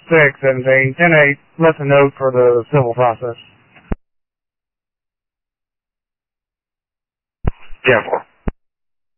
10-6, 10-8, lesson note for the civil process. Yeah, 4.